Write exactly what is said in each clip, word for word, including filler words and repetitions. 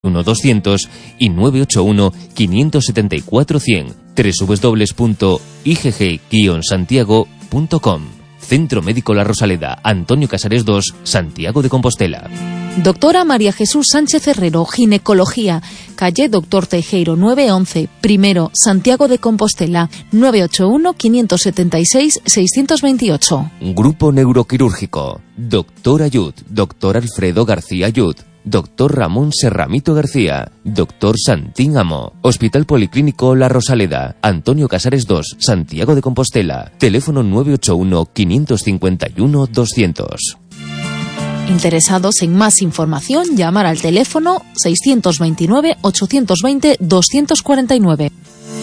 uno doscientos y nueve ocho uno, cinco siete cuatro, cien. doble u doble u doble u punto i g g guion santiago punto com. Centro Médico La Rosaleda, Antonio Casares dos, Santiago de Compostela. Doctora María Jesús Sánchez Herrero, Ginecología, calle Doctor Teijeiro nueve once, primero, Santiago de Compostela, nueve ocho uno, cinco siete seis, seis dos ocho. Grupo Neuroquirúrgico, Doctor Ayud, Doctor Alfredo García Ayud, Doctor Ramón Serramito García, Doctor Santín Amo, Hospital Policlínico La Rosaleda, Antonio Casares dos, Santiago de Compostela, teléfono nueve ocho uno, cinco cinco uno, doscientos. Interesados en más información, llamar al teléfono seiscientos veintinueve, ochocientos veinte, doscientos cuarenta y nueve.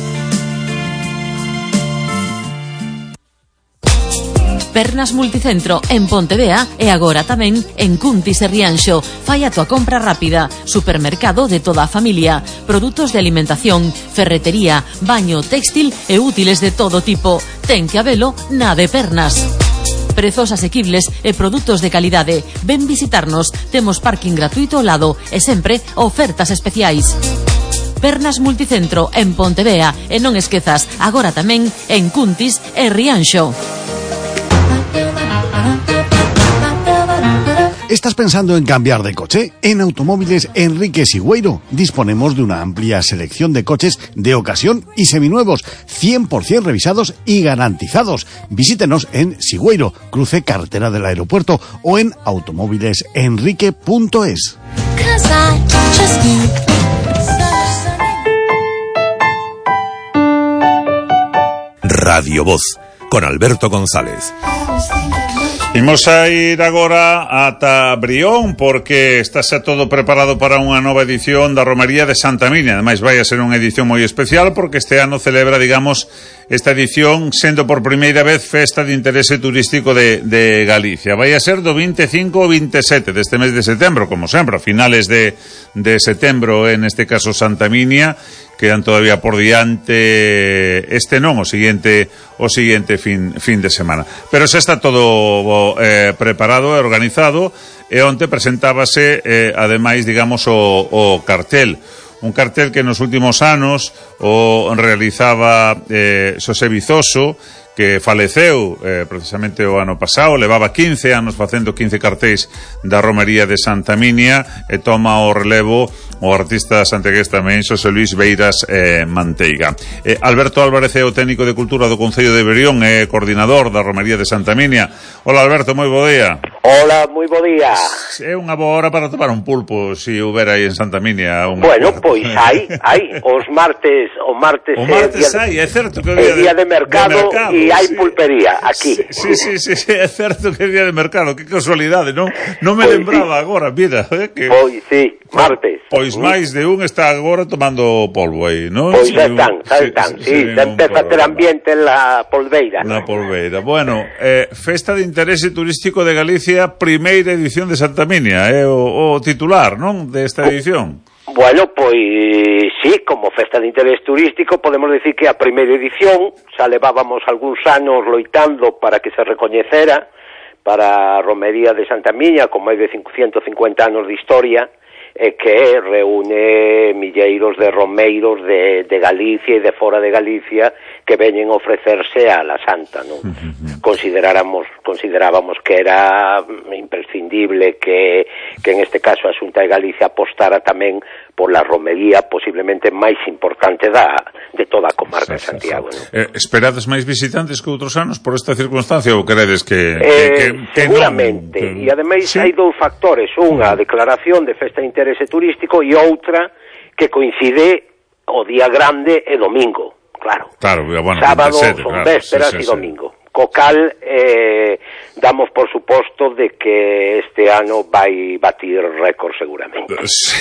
Pernas Multicentro en Pontevea e agora tamén en Cuntis e Rianxo. Fai a tua compra rápida. Supermercado de toda a familia. Produtos de alimentación, ferretería, baño, textil e útiles de todo tipo. Ten que habelo na de Pernas. Prezos asequibles e produtos de calidade. Ven visitarnos. Temos parking gratuito ao lado e sempre ofertas especiais. Pernas Multicentro en Pontevea e non esquezas, agora tamén en Cuntis e Rianxo. ¿Estás pensando en cambiar de coche? En Automóviles Enrique Sigüeiro disponemos de una amplia selección de coches de ocasión y seminuevos, cien por ciento revisados y garantizados. Visítenos en Sigüeiro, cruce carretera del aeropuerto, o en automóviles enrique punto es. Radio Voz, con Alberto González. Imos a ir agora ata Brión, porque está xa todo preparado para unha nova edición da Romaría de Santa Minia. Ademais, vai a ser unha edición moi especial, porque este ano celebra, digamos, esta edición sendo por primeira vez festa de interese turístico de, de Galicia. Vai a ser do vinte e cinco ao vinte e sete deste mes de setembro, como sempre, a finales de, de setembro, en este caso Santa Minia. Quedan todavía por diante este non, o siguiente o siguiente fin, fin de semana. Pero xa está todo eh, preparado e organizado, e onte presentábase, eh, ademais, digamos, o, o cartel. Un cartel que nos últimos anos o realizaba eh, Xosé Vizoso, que faleceu eh, precisamente o ano pasado, levaba quince anos facendo quince cartéis da Romaría de Santa Minia, e toma o relevo o artista santiagués tamén, Xosé Luís Beiras eh, Manteiga. Eh, Alberto Álvarez é o técnico de Cultura do Concello de Brión e coordinador da Romaría de Santa Minia. Hola, Alberto, moi bo día. Hola, moi bo día. É unha boa hora para tomar un pulpo, se si houbera aí en Santa Minia. Bueno, pois hai, hai, os martes, o martes, o martes hai, é certo que é día de, de mercado, de mercado e hai sí. Pulpería aquí. Sí, sí, sí, sí, é certo que é día de mercado, que casualidade, non? Non me pois lembraba sí. agora, mira, eh, que Pois sí, martes. Pois máis de un está agora tomando polvo aí, non? Pois xa están, xa están, sí, xa empeza a ter ambiente en la polveira. Na polveira. Bueno, eh, Festa de Interese Turístico de Galicia, primeira edición de Santa Minia, é eh, o, o titular, non, desta edición. Bueno, pois sí, como Festa de Interés Turístico podemos decir que a primeira edición xa levábamos algúns anos loitando para que se recoñecera para a Romería de Santa Minia, con máis de ciento cincuenta anos de historia, e que reúne milleiros de romeiros de, de Galicia e de fora de Galicia que veñen a ofrecerse a la Santa, non? Uh-huh. Consideráramos, considerábamos que era imprescindible que, que en este caso a Xunta de Galicia apostara tamén por la romería posiblemente máis importante da, de toda a comarca de Santiago, non? Eh, esperades máis visitantes que outros anos por esta circunstancia, ou credes que... Eh, que, que seguramente, non, que... e ademais ¿sí? hai dous factores, unha, a declaración de Festa de Interese Turístico, e outra que coincide o día grande e domingo, claro. Claro, bueno, sábado, veintisiete, son claro, vésperas sí, sí, e domingo. Sí. Co cal, eh, damos por suposto de que este ano vai batir récord seguramente.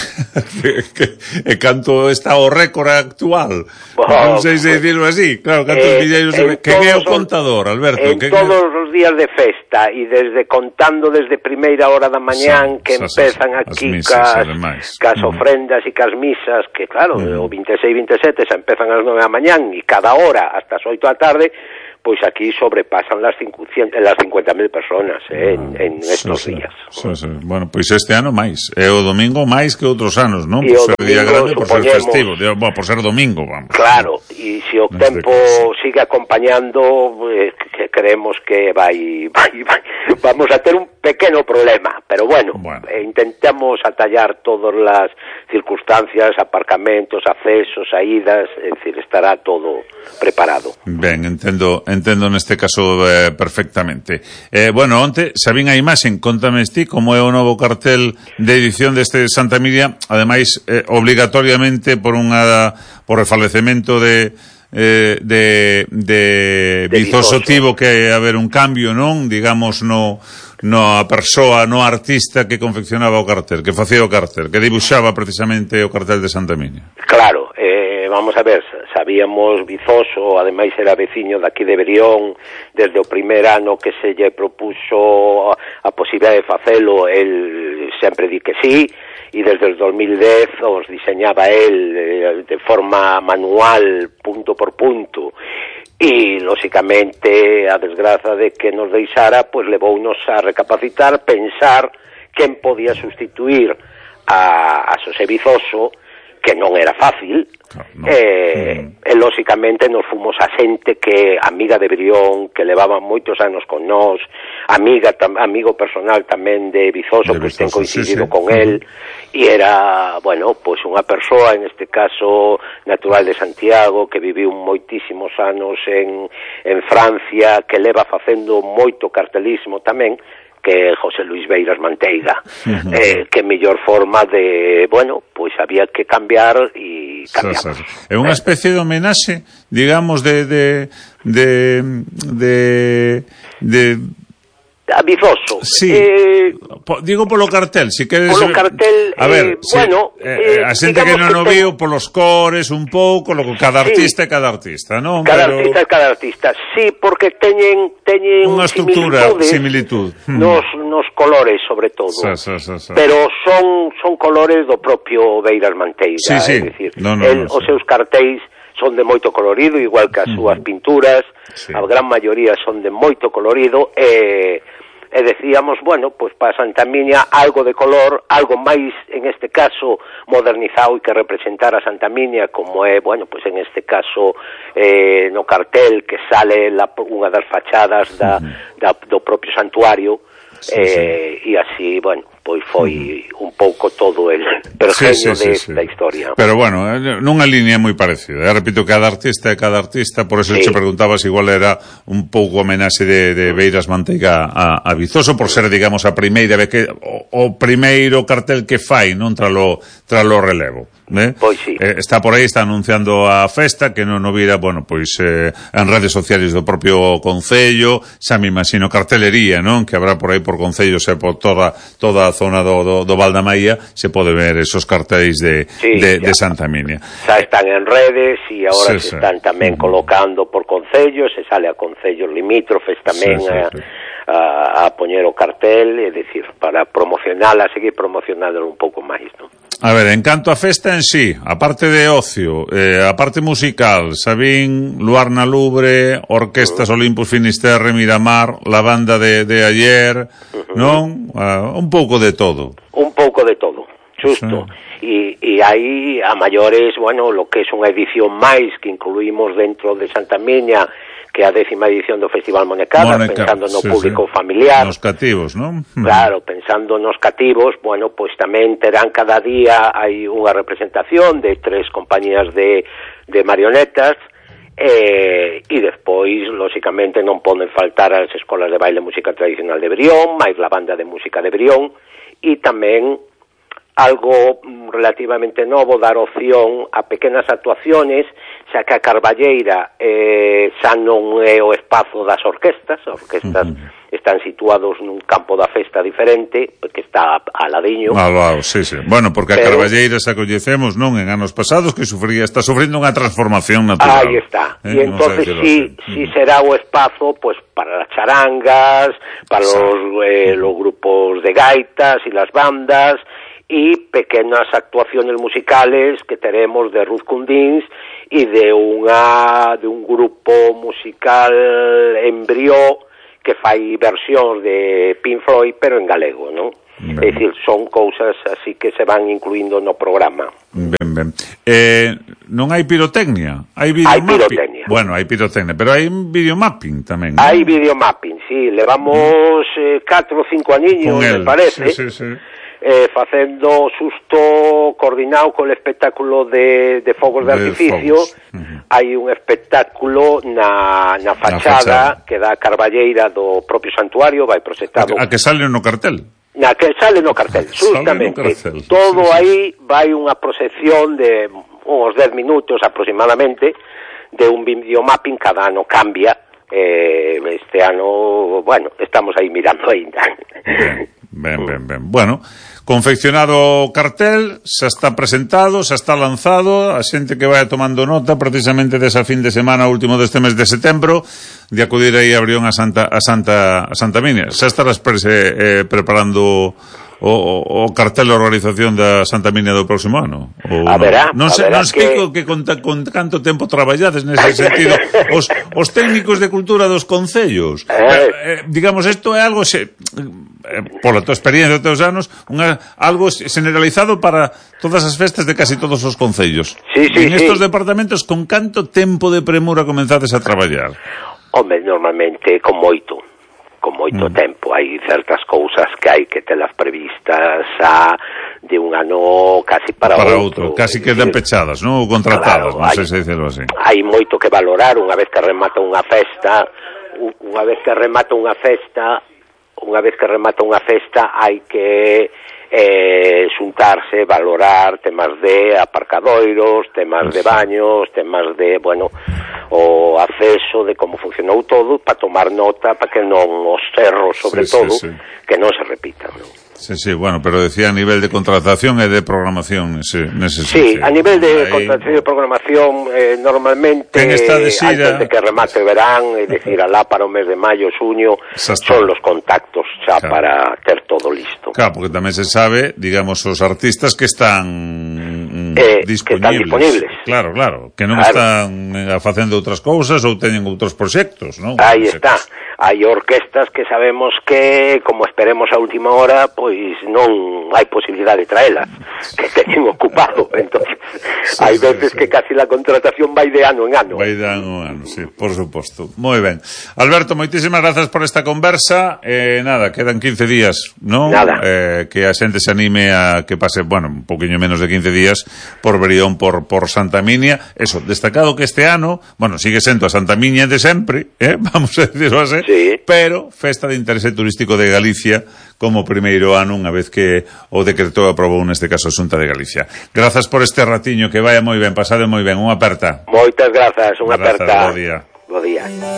E canto está o récord actual? Oh, non sei se dicirlo así. Claro, cantos eh, milleiros... Que é o contador, Alberto? En que todos os días de festa, e desde contando desde primeira hora da mañán, que empezan aquí cas, cas ofrendas e cas misas, que claro, uh-huh. o vinte e seis e vinte e sete xa empezan ás nove da mañán, e cada hora hasta as oito da tarde, pues aquí sobrepasan las cincuenta mil personas eh, en, en estos sí, días. Sí, sí. Bueno, pois pues este ano máis. É o domingo máis que outros anos, non? E Por o ser domingo, día grande, por ser supoñemos, festivo. Bueno, por ser domingo, vamos. Claro, e se o tempo sigue acompañando, eh, que creemos que vai, vai, vai, vamos a ter un pequeno problema, pero bueno, bueno. Eh, intentamos atallar todas as circunstancias, aparcamentos, accesos, saídas, é dicir, estará todo preparado. Ben, entendo, entendo neste caso eh, perfectamente. Eh, bueno, onte, sabín a imaxen, contame ti como é o novo cartel de edición deste Santa Emilia, ademais, eh, obligatoriamente por unha por o falecemento de eh, de, de, de Vizoso tivo que haber un cambio, non? Digamos, no no a persoa, no artista que confeccionaba o cartel, que facía o cartel, que dibuixaba precisamente o cartel de Santa Emilia. Claro, eh, vamos a ver, sabíamos Vizoso, ademais era veciño daqui de Brión, desde o primer ano que se lle propuxo a posibilidade de facelo, el sempre di que sí, e desde o dos mil dez os diseñaba el eh, de forma manual, punto por punto, e, lóxicamente, a desgraza de que nos deixara, pois levounos a recapacitar, pensar quen podía sustituir a, a Xosé Vizoso, que non era fácil, claro, no. eh, mm. e, lóxicamente, nos fomos a xente que, amiga de Brión, que levaba moitos anos con nós, amiga, tam, amigo personal tamén de Vizoso, de pois ten coincidido sí, sí. con él, e era, bueno, pois unha persoa, en este caso natural de Santiago, que viviu moitísimos anos en, en Francia, que leva facendo moito cartelismo tamén, que José Luis Beiras Manteiga, uh-huh. eh, que mellor forma de, bueno, pois había que cambiar e cambiamos. É unha especie de homenaxe, digamos, de de de de, de a Vizoso. Sí. Eh, po, digo polo cartel, si queres. Polo cartel, a ver, eh, si, bueno, eh, a xente que non o viu polos cores un pouco, logo cada artista é sí. cada artista, non? Cada Pero... artista é cada artista. Sí, porque teñen teñen unha estructura, similitud. Nos nos colores sobre todo. Sa, sa, sa, sa. Pero son son colores do propio Beiras Manteiga, sí, sí. é dicir, no, no, el, no, os sí. seus cartéis son de moito colorido, igual que as súas uh-huh. pinturas, sí. a gran maioría son de moito colorido e e decíamos, bueno, pois para Santa Miña algo de color, algo máis, en este caso, modernizado e que representara a Santa Miña, como é, bueno, pois en este caso, eh, no cartel que sale la, unha das fachadas da, da, do propio santuario, sí, eh, sí. e así, bueno, pois foi un pouco todo el pergeño sí, sí, sí, de, da sí. historia. Pero bueno, nunha línea moi parecida. Eu repito, cada artista é cada artista, por eso sí. te preguntabas igual era un pouco homenaxe de, de Beiras Manteiga a, a Vizoso, por ser, digamos, a primeira vez que o, o primeiro cartel que fai, non tralo, tralo relevo. Eh? Pois sí. Eh, está por aí, está anunciando a festa, que non o vira, bueno, pois eh, en redes sociales do propio Concello, xa me imagino cartelería, non? Que habrá por aí por Concello, e por toda, toda a zona do, do, do Val da Maía, se pode ver esos cartéis de, sí, de, de Santa Miña. Xa están en redes e agora sí, se están sí. tamén mm. colocando por Concello, se sale a Concellos limítrofes tamén sí, sí, a, sí. A, a poñer o cartel, é dicir, para promocionala, seguir promocionándolo un pouco máis, non? A ver, en canto a festa en sí, a parte de ocio, eh, a parte musical, Sabín, Luar na Lubre, Orquestas uh-huh. Olympus Finisterre, Miramar, la banda de, de ayer, uh-huh. non? Uh, un pouco de todo. Un pouco de todo, justo. Sí. E, e aí, a maiores, bueno, lo que é unha edición máis que incluímos dentro de Santa Miña, que é a décima edición do Festival Monecada, Moneca, pensando no sí, público sí. familiar. Nos cativos, non? Claro, pensando nos cativos, bueno, pois pues tamén terán cada día hai unha representación de tres compañías de, de marionetas, eh, e despois, lóxicamente, non poden faltar as escolas de baile e música tradicional de Brión, máis la banda de música de Brión, e tamén algo relativamente novo, dar opción a pequenas actuaciones, xa que a Carballeira eh, xa non é o espazo das orquestas, as orquestas uh-huh. están situados nun campo da festa diferente, que está al ladiño. Ah, wow, sí, sí. Bueno, porque a Pero... Carballeira xa coñecemos, non, en anos pasados que sufría, está sufrindo unha transformación natural. Aí está. Eh? E entonces no si, si será o espazo pues para las charangas, para los, eh, los grupos de gaitas e las bandas, y pequeñas actuaciones musicales que tenemos de Ruth Kundins y de unha de un grupo musical Embrió que fai versións de Pink Floyd pero en galego, non? Ben. É dicir, son cousas así que se van incluindo no programa. Ben, ben. Eh, non hai pirotecnia? Hai videomapping? Hai pirotecnia. Bueno, hai pirotecnia, pero hai videomapping tamén, non? Hai videomapping, sí. Levamos eh, catro ou cinco aniños, me parece. Sí, sí, sí. Eh, facendo susto coordinado co espectáculo de, de fogos de, de artificio. Uh-huh. Hai un espectáculo na, na, fachada, na fachada que dá a carballeira do propio santuario, vai proxectado. A, a que sale no cartel? Na que sale no cartel, justamente. No cartel. Todo sí, sí. Aí vai unha proxección de uns dez minutos aproximadamente de un videomapping, cada ano cambia. Eh, este ano, bueno, estamos aí mirando ainda. Ben, ben, ben, ben. Bueno, confeccionado o cartel, xa está presentado, xa está lanzado, a xente que vai tomando nota precisamente desa fin de semana último deste mes de setembro de acudir aí a Brión a Santa a Santa a Santa Minia. Xa estarás prese, eh, preparando o, o, o cartel de organización da Santa Minia do próximo ano? O a verá, non sei, non sei que... que con, con canto tempo traballades nese sentido os, os técnicos de cultura dos concellos. Eh, eh, digamos, isto é algo se, eh, pola tua experiencia dos teus anos, unha, algo generalizado para todas as festas de casi todos os concellos. Sí, sí, en estos sí. departamentos, con canto tempo de premura comenzades a traballar? Home, normalmente con moito. Con moito mm. tempo, hai certas cousas que hai que telas previstas a de un ano casi para, para outro, outro casi quedan pechadas, non? Ou contratadas, claro, non sei se dicirlo así. Hai moito que valorar unha vez que remata unha festa, unha vez que remata unha festa, unha vez que remata unha festa hai que eh, xuntarse, valorar temas de aparcadoiros, temas de baños, temas de, bueno, o acceso de como funcionou todo para tomar nota para que non os cerros, sobre sí, todo, sí, sí. que non se repitan, non? Sí, sí, bueno, pero decía a nivel de contratación e de programación nese, nese sí, sentido. A nivel de Ahí... contratación e programación eh, normalmente antes de que remate o verán, é dicir, alá para o mes de maio, xuño, son los contactos xa claro. Para ter todo listo. Claro, porque tamén se sabe, digamos, os artistas que están eh, disponibles. Que están disponibles. Claro, claro, que non claro. Están facendo outras cousas ou teñen outros proxectos, non? Aí está. Hai orquestas que sabemos que, como esperemos a última hora, pois non hai posibilidade de traela, que teñen ocupado. Entonces, sí, hai veces sí, sí. que casi la contratación vai de ano en ano. Vai de ano en ano, sí, por suposto. Moi ben. Alberto, moitísimas grazas por esta conversa. Eh, nada, quedan quince días, non? Nada. Eh, que a xente se anime a que pase, bueno, un poquinho menos de quince días por Brión, por, por Santa Minia. Eso, destacado que este ano, bueno, sigue sendo a Santa Minia de sempre, eh? Vamos a decirlo así. Sí. Pero festa de interese turístico de Galicia como primeiro ano, unha vez que o decreto aprobou neste caso a Xunta de Galicia. Grazas por este ratiño, que vaya moi ben, pasade moi ben, unha aperta. Moitas grazas, unha aperta. Bo día. Bo día.